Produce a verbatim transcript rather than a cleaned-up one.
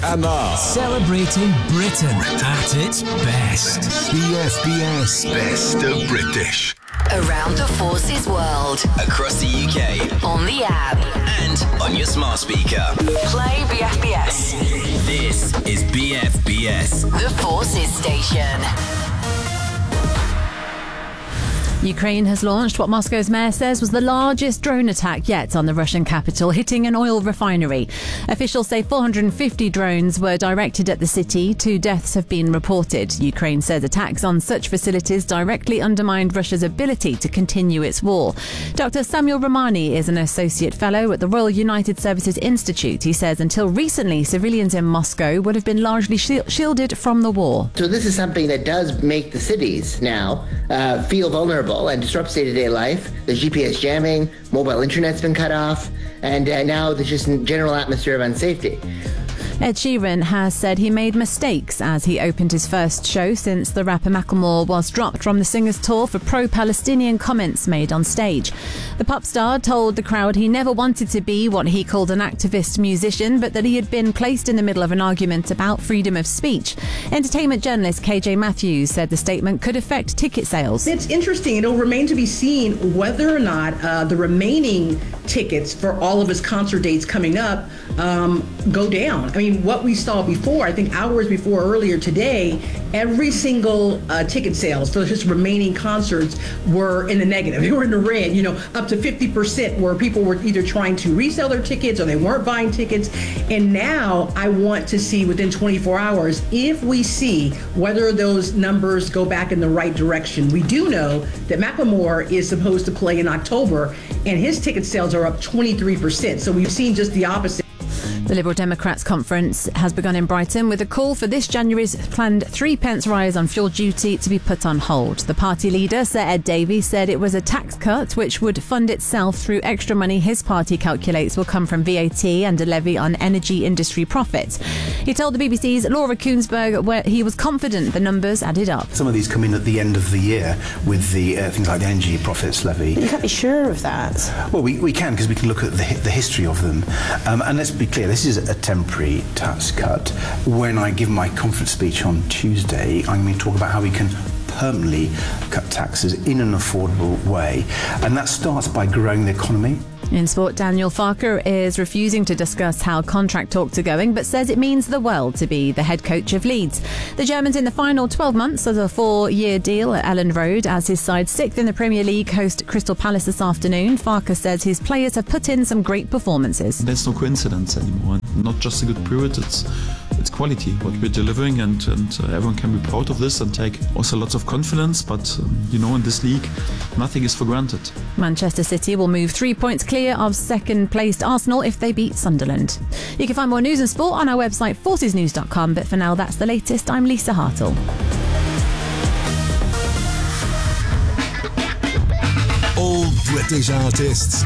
Anna. Celebrating Britain at its best. B F B S Best of British. Around the Forces world. Across the U K. On the app. And on your smart speaker. Play B F B S. This is B F B S. The Forces station. Ukraine has launched what Moscow's mayor says was the largest drone attack yet on the Russian capital, hitting an oil refinery. Officials say four hundred fifty drones were directed at the city. Two deaths have been reported. Ukraine says attacks on such facilities directly undermined Russia's ability to continue its war. Doctor Samuel Romani is an associate fellow at the Royal United Services Institute. He says until recently, civilians in Moscow would have been largely shielded from the war. So this is something that does make the cities now uh, feel vulnerable and disrupts day-to-day life. There's G P S jamming, mobile internet's been cut off, and uh, now there's just a general atmosphere of unsafety. Ed Sheeran has said he made mistakes as he opened his first show since the rapper Macklemore was dropped from the singer's tour for pro-Palestinian comments made on stage. The pop star told the crowd he never wanted to be what he called an activist musician, but that he had been placed in the middle of an argument about freedom of speech. Entertainment journalist K J Matthews said the statement could affect ticket sales. It's interesting. It'll remain to be seen whether or not uh, the remaining tickets for all of his concert dates coming up um, go down. I mean, what we saw before, I think hours before earlier today, every single uh, ticket sales for his remaining concerts were in the negative. They were in the red, you know, up to fifty percent where people were either trying to resell their tickets or they weren't buying tickets. And now I want to see within twenty-four hours if we see whether those numbers go back in the right direction. We do know that Macklemore is supposed to play in October and his ticket sales are up twenty-three percent. So we've seen just the opposite. The Liberal Democrats conference has begun in Brighton with a call for this January's planned three pence rise on fuel duty to be put on hold. The party leader, Sir Ed Davey, said it was a tax cut which would fund itself through extra money his party calculates will come from V A T and a levy on energy industry profits. He told the B B C's Laura Koonsberg where he was confident the numbers added up. Some of these come in at the end of the year with the uh, things like the energy profits levy. You can't be sure of that. Well, we, we can because we can look at the, the history of them. Um, and let's be clear, this is a temporary tax cut. When I give my conference speech on Tuesday, I'm going to talk about how we can permanently cut taxes in an affordable way. And that starts by growing the economy. In sport, Daniel Farke is refusing to discuss how contract talks are going, but says it means the world to be the head coach of Leeds. The German's in the final twelve months of a four-year deal at Elland Road as his side sixth in the Premier League host Crystal Palace this afternoon. Farke says his players have put in some great performances. There's no coincidence anymore. Not just a good period, it's it's quality, what we're delivering, and, and uh, everyone can be proud of this and take also lots of confidence. But, um, you know, in this league, nothing is for granted. Manchester City will move three points clear of second-placed Arsenal if they beat Sunderland. You can find more news and sport on our website, forces news dot com. But for now, that's the latest. I'm Lisa Hartle. All British artists,